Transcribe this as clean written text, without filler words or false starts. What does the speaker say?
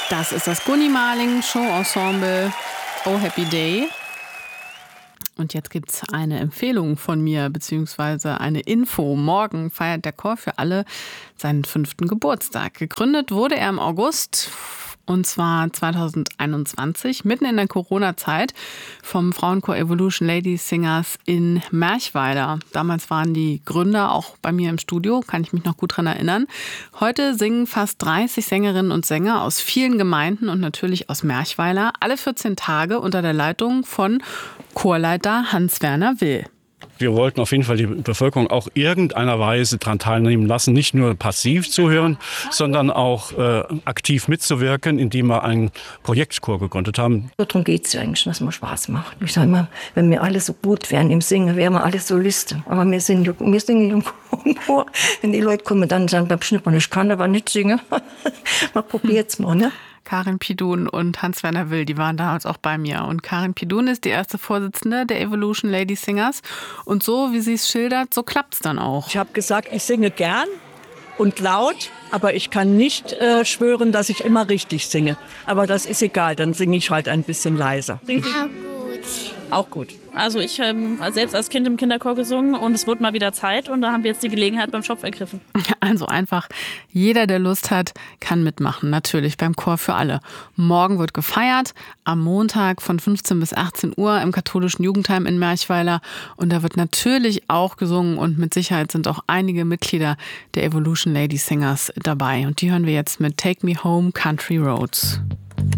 Das ist das Gunni-Marling Show-Ensemble Oh Happy Day. Und jetzt gibt es eine Empfehlung von mir, beziehungsweise eine Info. Morgen feiert der Chor für alle seinen 5. Geburtstag. Gegründet wurde er im August, und zwar 2021, mitten in der Corona-Zeit, vom Frauenchor Evolution Lady Singers in Merchweiler. Damals waren die Gründer auch bei mir im Studio, kann ich mich noch gut dran erinnern. Heute singen fast 30 Sängerinnen und Sänger aus vielen Gemeinden und natürlich aus Merchweiler, alle 14 Tage unter der Leitung von Chorleiter Hans-Werner Will. Wir wollten auf jeden Fall die Bevölkerung auch irgendeiner Weise daran teilnehmen lassen, nicht nur passiv zuhören, sondern auch aktiv mitzuwirken, indem wir einen Projektchor gegründet haben. Darum geht es ja eigentlich, dass man Spaß macht. Ich sage immer, wenn wir alle so gut wären im Singen, wären wir alle Solisten. Aber wir singen im Chor. Wenn die Leute kommen dann sagen, beim Schnippern, ich kann aber nicht singen. Man probiert's mal, ne? Karin Pidun und Hans-Werner Will, die waren damals auch bei mir. Und Karin Pidun ist die erste Vorsitzende der Evolution Lady Singers. Und so, wie sie es schildert, so klappt's dann auch. Ich habe gesagt, ich singe gern und laut, aber ich kann nicht schwören, dass ich immer richtig singe. Aber das ist egal, dann singe ich halt ein bisschen leiser. Auch gut. Also ich habe selbst als Kind im Kinderchor gesungen und es wurde mal wieder Zeit und da haben wir jetzt die Gelegenheit beim Schopf ergriffen. Also einfach, jeder, der Lust hat, kann mitmachen. Natürlich beim Chor für alle. Morgen wird gefeiert, am Montag von 15 bis 18 Uhr im katholischen Jugendheim in Merchweiler. Und da wird natürlich auch gesungen und mit Sicherheit sind auch einige Mitglieder der Evolution Lady Singers dabei. Und die hören wir jetzt mit Take Me Home Country Roads.